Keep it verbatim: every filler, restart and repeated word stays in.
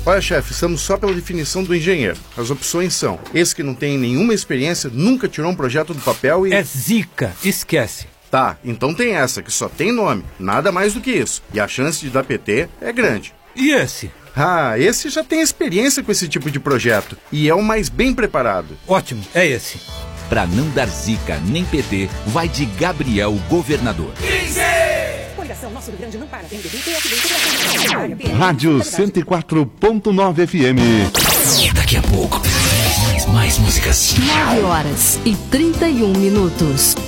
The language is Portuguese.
Olha, chefe, estamos só pela definição do engenheiro. As opções são: esse que não tem nenhuma experiência, nunca tirou um projeto do papel e... É zica, esquece. Tá, então tem essa, que só tem nome, nada mais do que isso. E a chance de dar P T é grande. E esse? Ah, esse já tem experiência com esse tipo de projeto. E é o mais bem preparado. Ótimo, é esse. Pra não dar zica nem P T, vai de Gabriel Governador. Rádio cento e quatro ponto nove F M. Daqui a pouco, mais, mais músicas. nove horas e trinta e um minutos.